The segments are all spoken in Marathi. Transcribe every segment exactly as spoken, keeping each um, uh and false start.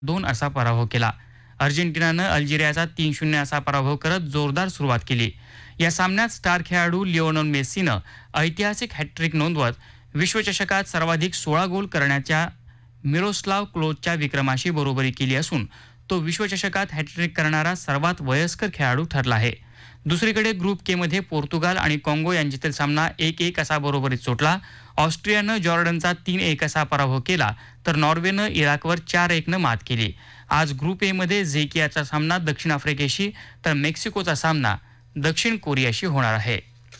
दोन असा पराभव केला. अर्जेंटिनानं अल्जेरियाचा तीन शून्य असा पराभव करत जोरदार सुरुवात केली. या सामन्यात स्टार खेळाडू लिओनेल मेस्सीनं ऐतिहासिक हॅट्रिक नोंदवत विश्वचषकात सर्वाधिक सोळा गोल करण्याच्या मिरोस्लाव क्लोजच्या विक्रमाशी बरोबरी केली असून तो विश्वचषकात हॅट्रिक करणारा सर्वात वयस्कर खेळाडू ठरला आहे. दुसरीकडे ग्रुप के मध्ये पोर्तुगाल आणि काँगो यांच्यातील सामना एक एक असा बरोबरीत सुटला. ऑस्ट्रियानं जॉर्डनचा तीन एक असा पराभव केला तर नॉर्वेनं इराकवर चार एक न मात केली. आज ग्रुप ए मध्ये झेकियाचा सामना दक्षिण आफ्रिकेशी तर मेक्सिकोचा सामना दक्षिण कोरियाशी होणार आहे.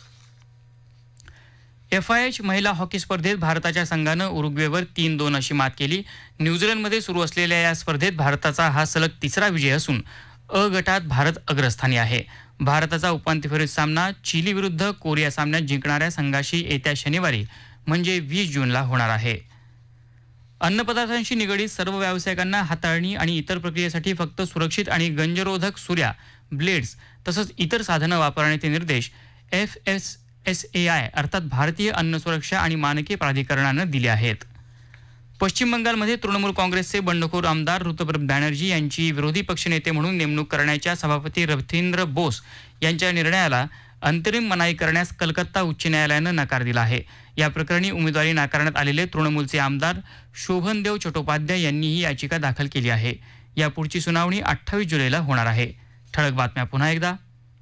एफ आय एच महिला हॉकी स्पर्धेत भारताच्या संघानं उरुग्वेवर तीन दोन अशी मात केली. न्यूझीलंडमध्ये सुरू असलेल्या या स्पर्धेत भारताचा हा सलग तिसरा विजय असून अ गटात भारत अग्रस्थानी आहे. भारताचा उपांत्य फेरीत सामना चिली विरुद्ध कोरिया सामन्यात जिंकणाऱ्या संघाशी येत्या शनिवारी म्हणजे वीस जूनला होणार आहे. अन्नपदार्थांशी निगडीत सर्व व्यावसायिकांना हाताळणी आणि इतर प्रक्रियेसाठी फक्त सुरक्षित आणि गंजरोधक सुऱ्या, ब्लेड्स तसंच इतर साधनं वापरण्याचे निर्देश F S S A I अर्थात भारतीय अन्न सुरक्षा आणि मानके प्राधिकरणानं दिले आहेत. पश्चिम बंगालमध्ये तृणमूल काँग्रेसचे बंडखोर आमदार ऋतुपर्व बॅनर्जी यांची विरोधी पक्षनेते म्हणून नेमणूक करण्याच्या सभापती रवींद्र बोस यांच्या निर्णयाला अंतरिम मनाई करण्यास कलकत्ता उच्च न्यायालयानं नकार दिला आहे. या प्रकरणी उमेदवारी नाकारण्यात आलेले तृणमूलचे आमदार शोभनदेव चट्टोपाध्याय यांनी ही याचिका दाखल केली आहे. यापुढची सुनावणी अठ्ठावीस जुलैला होणार आहे. ठळक बातम्या पुन्हा एकदा.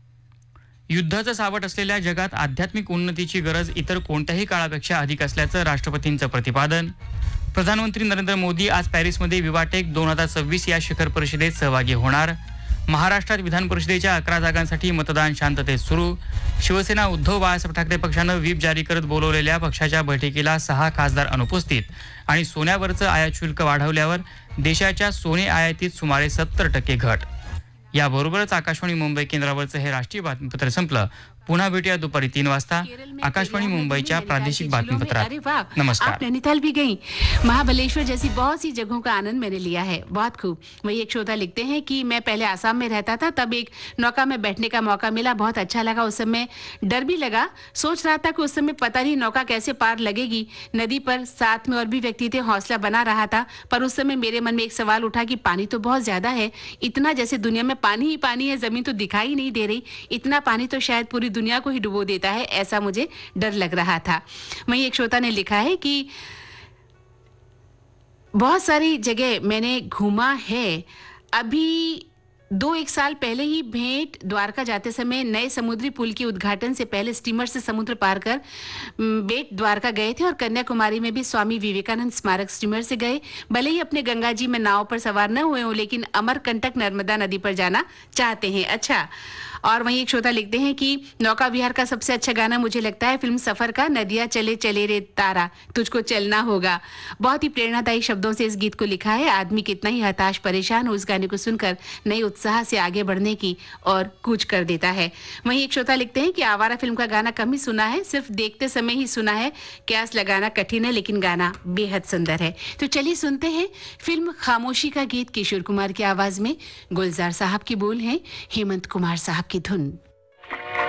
युद्धाचं सावट असलेल्या जगात आध्यात्मिक उन्नतीची गरज इतर कोणत्याही काळापेक्षा अधिक असल्याचं राष्ट्रपतींचं प्रतिपादन. प्रधानमंत्री नरेंद्र मोदी आज पॅरिसमध्ये विवाटेक दोन हजार सव्वीस या शिखर परिषदेत सहभागी होणार. महाराष्ट्रात विधान परिषदेच्या अकरा जागांसाठी मतदान शांततेत सुरू. शिवसेना उद्धव बाळासाहेब ठाकरे पक्षानं व्हीप जारी करत बोलवलेल्या पक्षाच्या बैठकीला सहा खासदार अनुपस्थित. आणि सोन्यावरचं आयात शुल्क वाढवल्यावर देशाच्या सोने आयातीत सुमारे सत्तर टक्के घट. याबरोबरच आकाशवाणी मुंबई केंद्रावरचं हे राष्ट्रीय बातमीपत्र संपलं. पुन्हा भेटूया दुपारी तीन वाजता आकाशवाणी मुंबईच्या प्रादेशिक बातमीपत्रात. नमस्कार. आप नैनीताल भी गई, महाबलेश्वर जैसी बहुत सी जगहों का आनंद मैंने लिया है, बहुत खूब. वही एक श्रोता लिखते हैं कि मैं पहले आसाम में रहता था, तब एक नौका में बैठने का मौका मिला, बहुत अच्छा लगा. उस समय डर भी लगा, सोच रहा था कि उस समय पता नहीं नौका कैसे पार लगेगी नदी पर. साथ में और भी व्यक्ति थे, हौसला बना रहा था. पर उस समय मेरे मन में एक सवाल उठा कि पानी तो बहुत ज्यादा है, इतना जैसे दुनिया में पानी ही पानी है, जमीन तो दिखाई नहीं दे रही. इतना पानी तो शायद पूरी दुनिया को ही डुबो देता है, ऐसा मुझे डर लग रहा था. वहीं एक श्रोता ने लिखा है कि बहुत सारी जगह मैंने घूमा है. अभी दो एक साल पहले ही भेंट द्वारका जाते समय नए समुद्री पुल के उद्घाटन से पहले स्टीमर से समुद्र पार कर बेट द्वारका गए थे. और कन्याकुमारी में भी स्वामी विवेकानंद स्मारक स्टीमर से गए. भले ही अपने गंगा जी में नाव पर सवार न हुए हों, लेकिन अमरकंटक नर्मदा नदी पर जाना चाहते हैं. अच्छा. और वहीं एक श्रोता लिखते हैं कि नौका विहार का सबसे अच्छा गाना मुझे लगता है फिल्म सफर का नदिया चले चले रे तारा, तुझको चलना होगा. बहुत ही प्रेरणादायी शब्दों से इस गीत को लिखा है. आदमी कितना ही हताश परेशान हो, उस गाने को सुनकर नई उत्साह से आगे बढ़ने की और कूच कर देता है. वहीं एक श्रोता लिखते हैं कि आवारा फिल्म का गाना कम ही सुना है, सिर्फ देखते समय ही सुना है. क्यास लगाना कठिन है, लेकिन गाना बेहद सुंदर है. तो चलिए सुनते हैं फिल्म खामोशी का गीत किशोर कुमार की आवाज में. गुलजार साहब की बोल है, हेमंत कुमार साहब की धुन.